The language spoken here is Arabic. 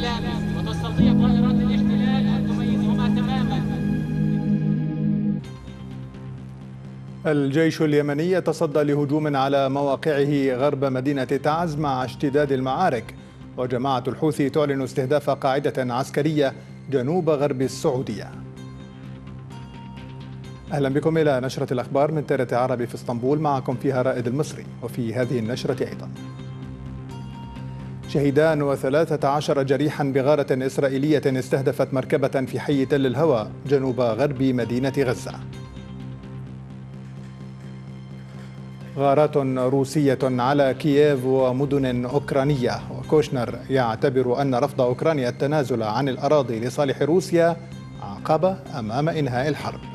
الملابس وتستطيع طائرات الاحتلال أن تميزهما تماما. الجيش اليمني يتصدى لهجوم على مواقعه غرب مدينة تعز مع اشتداد المعارك، وجماعة الحوثي تعلن استهداف قاعدة عسكرية جنوب غرب السعودية. أهلا بكم إلى نشرة الأخبار من ترت عربي في اسطنبول، معكم فيها رائد المصري. وفي هذه النشرة أيضا: شهيدان و13 جريحا بغارة إسرائيلية استهدفت مركبة في حي تل الهوى جنوب غرب مدينة غزة. غارات روسية على كييف ومدن أوكرانية، وكوشنر يعتبر أن رفض أوكرانيا التنازل عن الأراضي لصالح روسيا عقبة أمام إنهاء الحرب.